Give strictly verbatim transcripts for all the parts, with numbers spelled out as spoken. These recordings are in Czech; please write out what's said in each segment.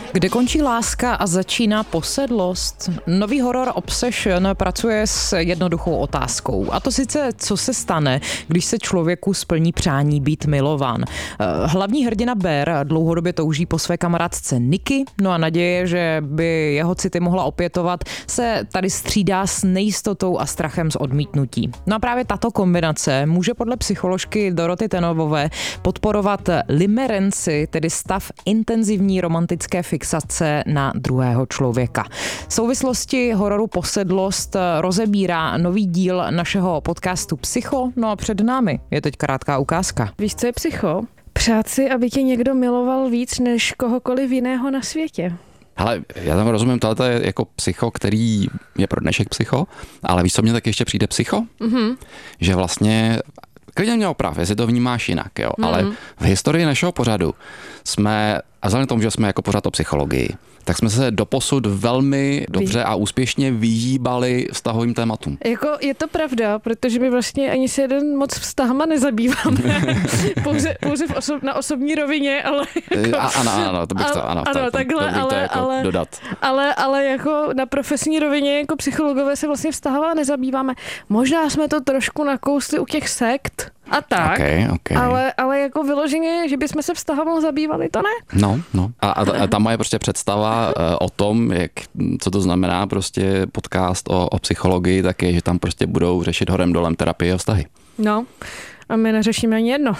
Kde končí láska a začíná posedlost? Nový horor Obsession pracuje s jednoduchou otázkou. A to sice, co se stane, když se člověku splní přání být milován. Hlavní hrdina Bear dlouhodobě touží po své kamarádce Nikki, no a naděje, že by jeho city mohla opětovat, se tady střídá s nejistotou a strachem z odmítnutí. No a právě tato kombinace může podle psycholožky Doroty Tenovové podporovat limerenci, tedy stav intenzivní romantické fixace na druhého člověka. V souvislosti hororu Posedlost rozebírá nový díl našeho podcastu Psycho, no a před námi je teď krátká ukázka. Víš, co je psycho? Přát si, aby tě někdo miloval víc než kohokoliv jiného na světě. Hele, já tam rozumím, tohle je jako psycho, který je pro dnešek psycho, ale víš, co mně tak ještě přijde psycho? Mm-hmm. Že vlastně, klidně měl prav, jestli to vnímáš jinak, jo, mm-hmm. ale v historii našeho pořadu jsme, a vzhledem k tomu, že jsme jako pořad o psychologii, tak jsme se doposud velmi dobře a úspěšně vyhýbali vztahovým tématům. Jako je to pravda, protože my vlastně ani se jeden moc vztahama nezabýváme. pouze pouze v osob, na osobní rovině, ale jako, a, ano, ano, to bych to, ano, ano, to, takhle, to bych ale, to jako ale, dodat. Ale, ale jako na profesní rovině jako psychologové se vlastně vztahová nezabýváme. Možná jsme to trošku nakousli u těch sekt a tak, okay, okay. Ale, ale jako vyloženě, že bychom se vztahovou zabývali, to ne? No, no. A, a, a ta moje prostě představa o tom, jak, co to znamená prostě podcast o, o psychologii, tak je, že tam prostě budou řešit horem dolem terapie a vztahy. No. A my neřešíme ani jedno.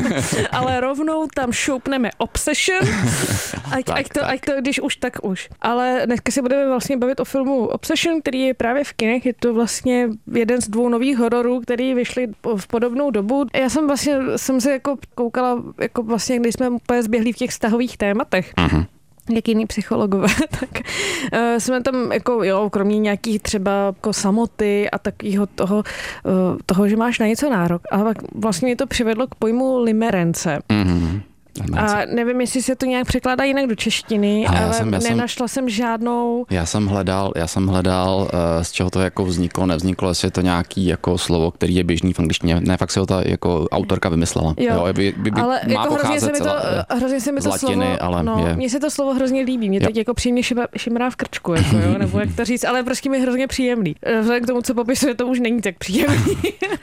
Ale rovnou tam šoupneme Obsession. Ať, tak, ať, to, ať to, když už, tak už. Ale dneska se budeme vlastně bavit o filmu Obsession, který je právě v kinech. Je to vlastně jeden z dvou nových hororů, který vyšly v podobnou dobu. Já jsem vlastně, jsem se jako koukala, jako vlastně, když jsme úplně zběhli v těch vztahových tématech. Uh-huh. Jak jiný psychologové, tak uh, jsme tam jako, jo, kromě nějakých třeba jako samoty a takového toho, uh, toho, že máš na něco nárok. Ale vlastně mě to přivedlo k pojmu limerence. Mm-hmm. A nevím, jestli se to nějak překládá jinak do češtiny, ale, ale já jsem, já nenašla jsem, jsem žádnou... Já jsem hledal, já jsem hledal, z čeho to jako vzniklo, nevzniklo, jestli je to nějaký jako slovo, který je běžný v angličtině. Ne, fakt si ho ta jako autorka vymyslela. Jo, jo by, by, by ale jako hrozně se mi to, hrozně se mi to latiny, slovo, ale no, je... mně se to slovo hrozně líbí, mě teď jako příjemně šimrá v krčku, jako, jo, nebo jak to říct, ale prostě mi hrozně příjemný. Vzhledem k tomu, co popisuje, to už není tak příjemný.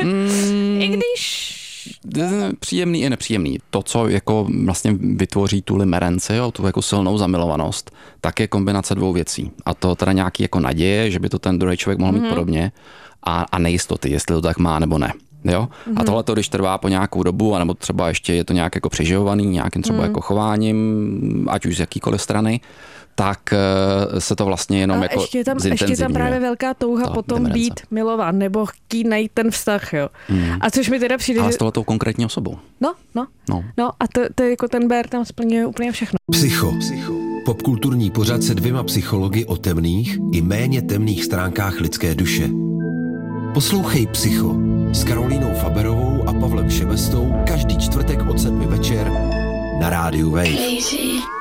mm. I když... Příjemný i nepříjemný. To, co jako vlastně vytvoří tu limerenci, jo, tu jako silnou zamilovanost, tak je kombinace dvou věcí. A to teda nějaký jako naděje, že by to ten druhý člověk mohl mít mm-hmm. podobně a, a nejistoty, jestli to tak má nebo ne. Jo? Mm-hmm. A tohle to, když trvá po nějakou dobu, anebo třeba ještě je to nějak jako přeživovaný, nějakým třeba mm. jako chováním, ať už z jakýkoliv strany, tak se to vlastně jenom a jako ještě tam, ještě tam právě velká touha to potom limerence. Být milován, nebo chtít najít ten vztah, jo. Mm. A což mi teda přijde... Ale s tohletou konkrétní osobou. No, no. No, no a to, to jako ten Bear tam splňuje úplně všechno. Psycho. Psycho. Popkulturní pořad se dvěma psychology o temných i méně temných stránkách lidské duše. Poslouchej Psycho s Karolínou Faberovou a Pavlem Šebestou každý čtvrtek od sedmi večer na rádiu Wave.